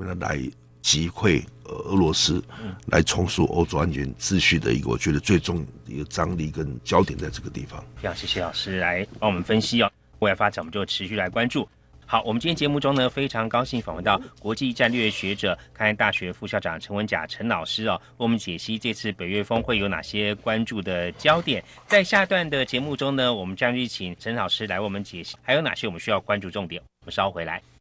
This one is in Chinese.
面呢来击溃俄罗斯，来重塑欧洲安全秩序的一个，我觉得最重的一个张力跟焦点在这个地方。 非常谢谢老师来帮我们分析哦，未来发展我们就持续来关注。好，我们今天节目中呢，非常高兴访问到国际战略学者、开安大学副校长陈文甲陈老师哦，为我们解析这次北约峰会有哪些关注的焦点。在下段的节目中呢，我们将去请陈老师来为我们解析，还有哪些我们需要关注重点。我们稍后回来。